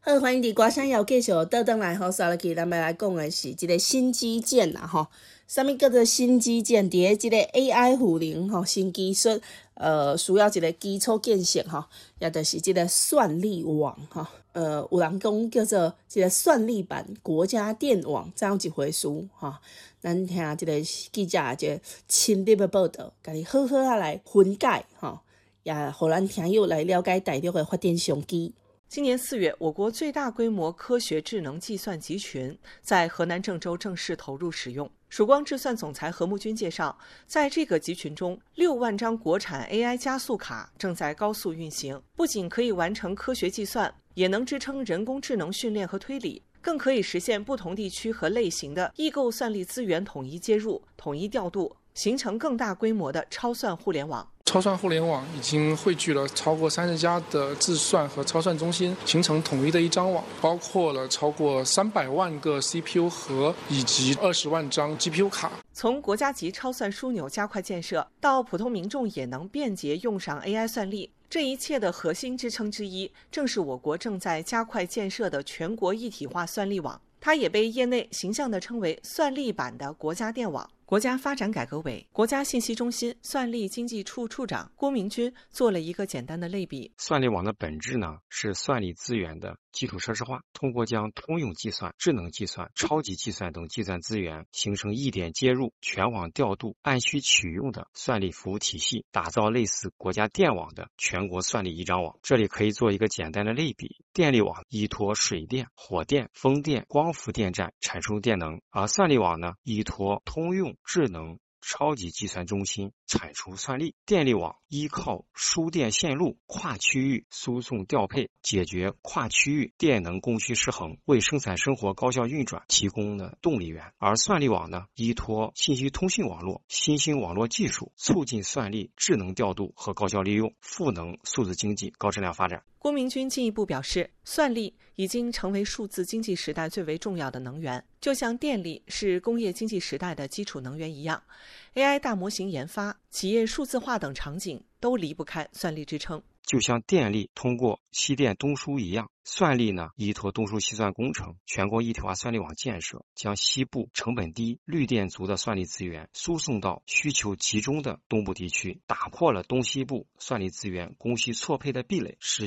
好，欢迎伫歌声要继续倒转来吼，刷落去，咱们来讲的是一个新基建啦吼。啥物叫做新基建？伫咧即个 AI 互联吼新技术，需要一个基础建设吼，也就是即个算力网吼。有人讲叫做即个算力版国家电网，这样一回事吼。咱听即个记者即个亲笔的报道，甲你好好来分解吼，也互咱听友来了解大陆的发展商机。 今年4月，我国最大规模科学智能计算集群在河南郑州正式投入使用。曙光智算总裁何木军介绍，在这个集群中，6万张国产 AI 加速卡正在高速运行，不仅可以完成科学计算，也能支撑人工智能训练和推理，更可以实现不同地区和类型的异构算力资源统一接入、统一调度，形成更大规模的超算互联网。 超算互联网已经汇聚了超过30家的自算和超算中心，形成统一的一张网，包括了超过300万个 CPU 核以及20万张 GPU 卡。 从国家级超算枢纽加快建设，到普通民众也能便捷用上 AI 算力，这一切的核心支撑之一，正是我国正在加快建设的全国一体化算力网。它也被业内形象地称为算力版的国家电网。国家发展改革委国家信息中心算力经济处处长郭明军做了一个简单的类比。 算力网的本质呢，是算力资源的基础设施化，通过将通用计算、智能计算、超级计算等计算资源形成一点接入、全网调度、按需取用的算力服务体系，打造类似国家电网的全国算力一张网。这里可以做一个简单的类比，电力网依托水电、火电、风电、光伏电站产生电能，而算力网呢，依托通用、智能、超级计算中心产出算力。电力网依靠输电线路跨区域输送调配，解决跨区域电能供需失衡，为生产生活高效运转提供了动力源。而算力网呢，依托信息通信网络、新兴网络技术，促进算力智能调度和高效利用，赋能数字经济高质量发展。 郭明军进一步表示，算力已经成为数字经济时代最为重要的能源，就像电力是工业经济时代的基础能源一样。AI 大模型研发、企业数字化等场景都离不开算力支撑。 就像电力通过西电东输一样，算力呢依托东输西算工程，全国一体化算力网建设，将西部成本低、绿电足的算力资源输送到需求集中的东部地区，打破了东西部算力资源供需错配的壁垒，实